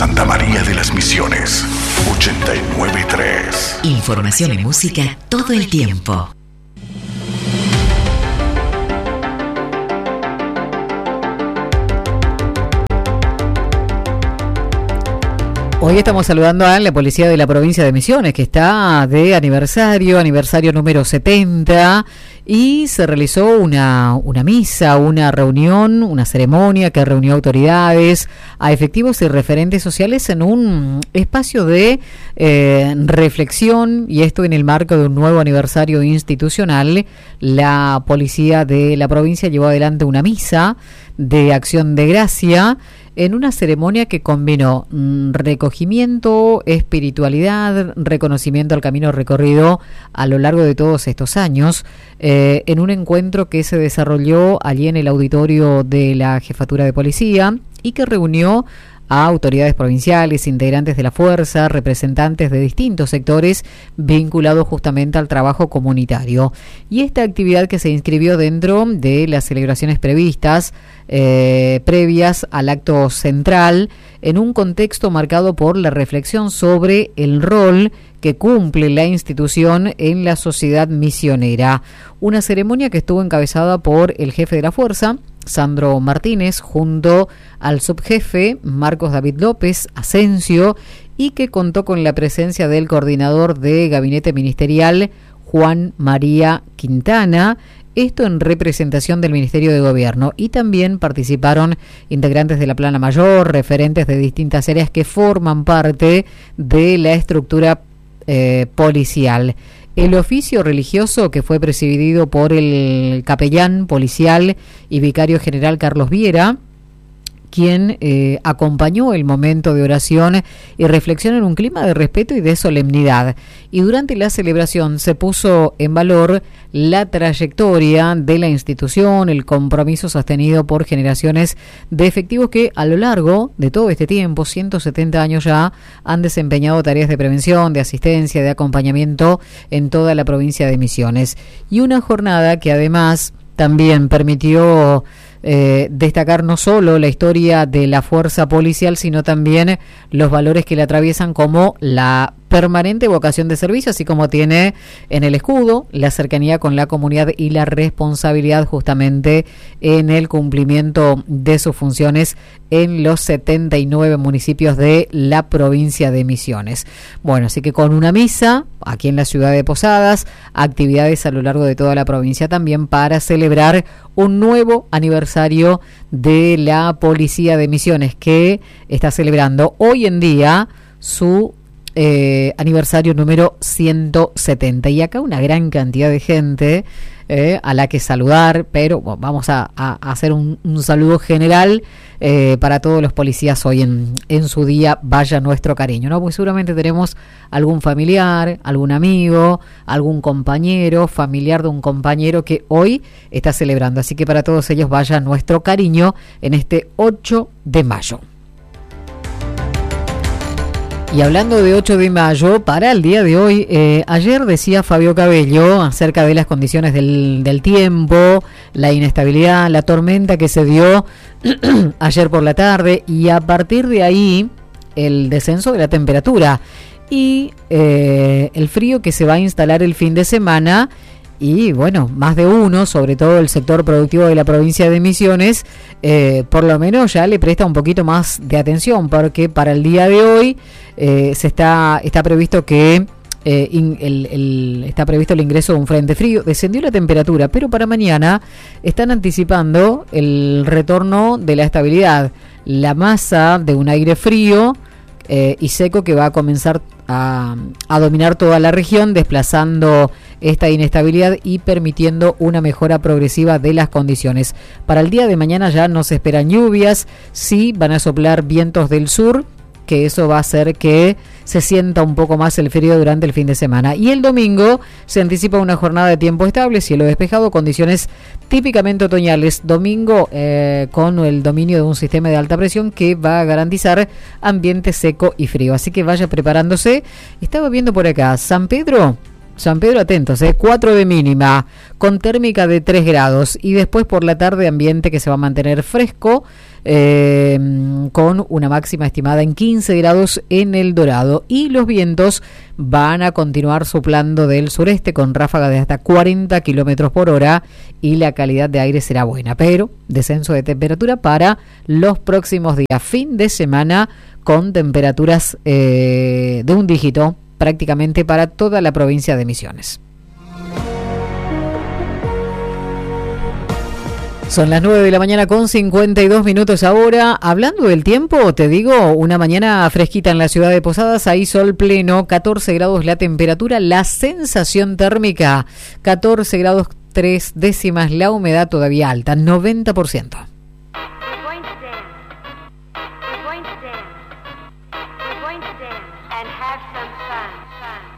Santa María de las Misiones, 89.3. Información y música todo el tiempo. Hoy estamos saludando a la policía de la provincia de Misiones, que está de aniversario número 70, y se realizó una misa, una reunión, una ceremonia que reunió autoridades, a efectivos y referentes sociales en un espacio de reflexión, y esto en el marco de un nuevo aniversario institucional. La policía de la provincia llevó adelante una misa de acción de gracia en una ceremonia que combinó recogimiento, espiritualidad, reconocimiento al camino recorrido a lo largo de todos estos años, en un encuentro que se desarrolló allí en el auditorio de la Jefatura de Policía y que reunió a autoridades provinciales, integrantes de la fuerza, representantes de distintos sectores vinculados justamente al trabajo comunitario. Y esta actividad, que se inscribió dentro de las celebraciones previstas previas al acto central, en un contexto marcado por la reflexión sobre el rol que cumple la institución en la sociedad misionera. Una ceremonia que estuvo encabezada por el jefe de la fuerza, Sandro Martínez, junto al subjefe Marcos David López Asensio, y que contó con la presencia del coordinador de gabinete ministerial, Juan María Quintana, esto en representación del Ministerio de Gobierno, y también participaron integrantes de la Plana Mayor, referentes de distintas áreas que forman parte de la estructura policial. El oficio religioso, que fue presidido por el capellán policial y vicario general Carlos Viera, quien acompañó el momento de oración y reflexión en un clima de respeto y de solemnidad. Y durante la celebración se puso en valor la trayectoria de la institución, el compromiso sostenido por generaciones de efectivos que a lo largo de todo este tiempo, 170 años ya, han desempeñado tareas de prevención, de asistencia, de acompañamiento en toda la provincia de Misiones. Y una jornada que además también permitió destacar no solo la historia de la fuerza policial, sino también los valores que la atraviesan, como la permanente vocación de servicio, así como tiene en el escudo la cercanía con la comunidad y la responsabilidad justamente en el cumplimiento de sus funciones en los 79 municipios de la provincia de Misiones. Bueno, así que con una misa aquí en la ciudad de Posadas, actividades a lo largo de toda la provincia también para celebrar un nuevo aniversario de la Policía de Misiones, que está celebrando hoy en día su aniversario número 170. Y acá una gran cantidad de gente a la que saludar, pero bueno, vamos a hacer un saludo general para todos los policías hoy en su día. Vaya nuestro cariño, ¿no? Pues seguramente tenemos algún familiar, algún amigo, algún compañero, familiar de un compañero que hoy está celebrando. Así que para todos ellos vaya nuestro cariño en este 8 de mayo. Y hablando de 8 de mayo, para el día de hoy, ayer decía Fabio Cabello acerca de las condiciones del tiempo, la inestabilidad, la tormenta que se dio ayer por la tarde, y a partir de ahí el descenso de la temperatura y el frío que se va a instalar el fin de semana. Y bueno, más de uno, sobre todo el sector productivo de la provincia de Misiones, por lo menos ya le presta un poquito más de atención, porque para el día de hoy está previsto que está previsto el ingreso de un frente frío. Descendió la temperatura, pero para mañana están anticipando el retorno de la estabilidad, la masa de un aire frío y seco que va a comenzar a dominar toda la región, desplazando esta inestabilidad y permitiendo una mejora progresiva de las condiciones. Para el día de mañana ya no se esperan lluvias, sí van a soplar vientos del sur, que eso va a hacer que se sienta un poco más el frío durante el fin de semana. Y el domingo se anticipa una jornada de tiempo estable, cielo despejado, condiciones típicamente otoñales. Domingo con el dominio de un sistema de alta presión que va a garantizar ambiente seco y frío. Así que vaya preparándose. Estaba viendo por acá, San Pedro, atentos, 4 de mínima, con térmica de 3 grados. Y después por la tarde ambiente que se va a mantener fresco. con una máxima estimada en 15 grados en El Dorado. Y los vientos van a continuar soplando del sureste con ráfagas de hasta 40 kilómetros por hora y la calidad de aire será buena, pero descenso de temperatura para los próximos días. Fin de semana con temperaturas de un dígito prácticamente para toda la provincia de Misiones. Son las 9 de la mañana con 52 minutos ahora. Hablando del tiempo, te digo, una mañana fresquita en la ciudad de Posadas, ahí sol pleno, 14 grados la temperatura, la sensación térmica, 14 grados 3 décimas, la humedad todavía alta, 90%. And have some fun.